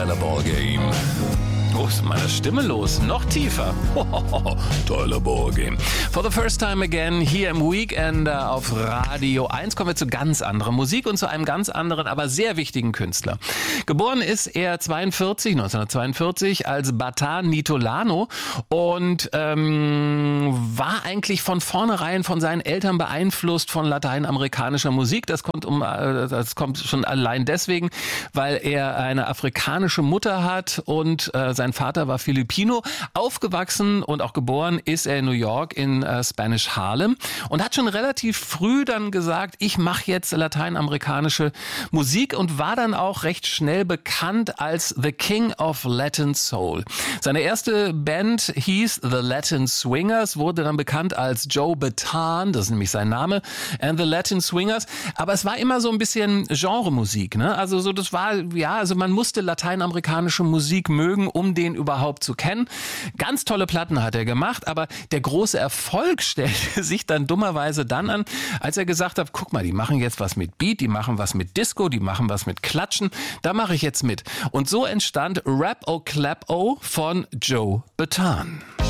Tyler Ballgame. Wo ist meine Stimme los? Noch tiefer. Tyler Ballgame. For the first time again hier im Weekender auf Radio 1 kommen wir zu ganz anderer Musik und zu einem ganz anderen, aber sehr wichtigen Künstler. Geboren ist er 1942 als Batan Nittolano und war eigentlich von vornherein von seinen Eltern beeinflusst von lateinamerikanischer Musik. Das kommt schon allein deswegen, weil er eine afrikanische Mutter hat und sein Vater war Filipino. Aufgewachsen und auch geboren ist er in New York in Spanish Harlem und hat schon relativ früh dann gesagt, ich mache jetzt lateinamerikanische Musik und war dann auch recht schnell bekannt als The King of Latin Soul. Seine erste Band hieß The Latin Swingers, wurde dann bekannt als Joe Bataan, das ist nämlich sein Name, and The Latin Swingers. Aber es war immer so ein bisschen Genremusik, ne? Also so, das war, ja, also man musste lateinamerikanische Musik mögen, um den überhaupt zu kennen. Ganz tolle Platten hat er gemacht, aber der große Erfolg stellte sich dann dummerweise dann an, als er gesagt hat, guck mal, die machen jetzt was mit Beat, die machen was mit Disco, die machen was mit Klatschen, da mache ich jetzt mit. Und so entstand Rap-O Clap-O von Joe Bataan.